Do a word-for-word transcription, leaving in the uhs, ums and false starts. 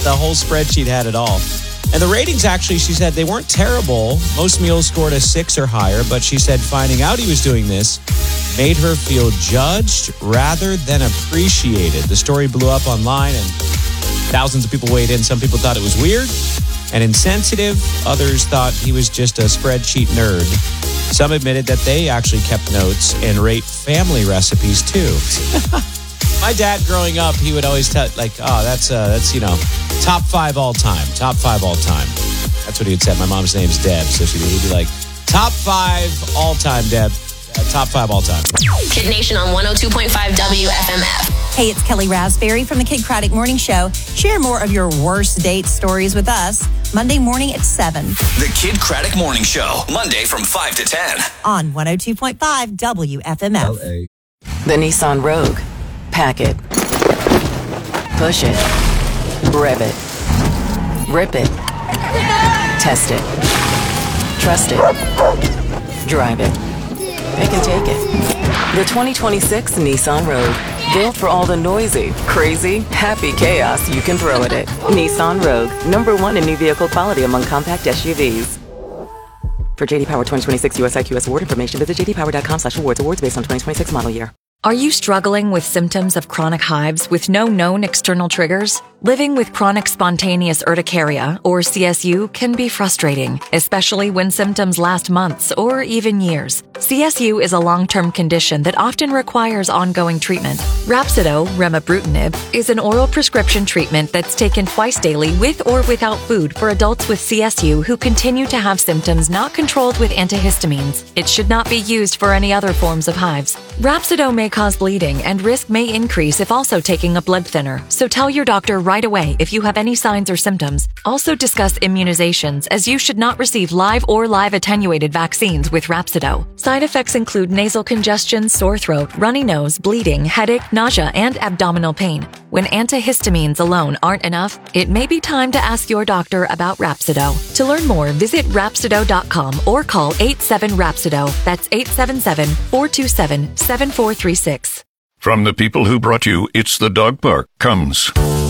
the whole spreadsheet had it all. And the ratings, actually, she said they weren't terrible. Most meals scored a six or higher, but she said finding out he was doing this made her feel judged rather than appreciated. The story blew up online and thousands of people weighed in. Some people thought it was weird and insensitive. Others thought he was just a spreadsheet nerd. Some admitted that they actually kept notes and rate family recipes too. My dad growing up, he would always tell, like, oh, that's, uh, that's you know, top five all time. Top five all time. That's what he would say. My mom's name's Deb, so she'd he'd be like, top five all time, Deb. Uh, top five all time. Kid Nation on one oh two point five W F M F. Hey, it's Kelly Raspberry from the Kid Craddock Morning Show. Share more of your worst date stories with us Monday morning at seven. The Kid Craddock Morning Show, Monday from five to ten. On one oh two point five W F M F. L A. The Nissan Rogue. Pack it. Push it. Rev it. Rip it. Test it. Trust it. Drive it. Pick and take it. The twenty twenty-six Nissan Rogue. Built for all the noisy, crazy, happy chaos you can throw at it. Nissan Rogue. Number one in new vehicle quality among compact S U Vs. For J D Power twenty twenty-six U S I Q S award information, visit j d power dot com slash awards. Awards based on twenty twenty-six model year. Are you struggling with symptoms of chronic hives with no known external triggers? Living with chronic spontaneous urticaria, or C S U, can be frustrating, especially when symptoms last months or even years. C S U is a long-term condition that often requires ongoing treatment. Rhapsido, remibrutinib, is an oral prescription treatment that's taken twice daily with or without food for adults with C S U who continue to have symptoms not controlled with antihistamines. It should not be used for any other forms of hives. Rhapsido may cause bleeding and risk may increase if also taking a blood thinner, so tell your doctor right away if you have any signs or symptoms. Also discuss immunizations, as you should not receive live or live attenuated vaccines with Rhapsido. Side effects include nasal congestion, sore throat, runny nose, bleeding, headache, nausea, and abdominal pain. When antihistamines alone aren't enough, it may be time to ask your doctor about Rhapsido. To learn more, visit Rhapsido dot com or call eight seven Rhapsido. That's eight seven seven, four two seven, seven four three six. From the people who brought you It's the Dog Park comes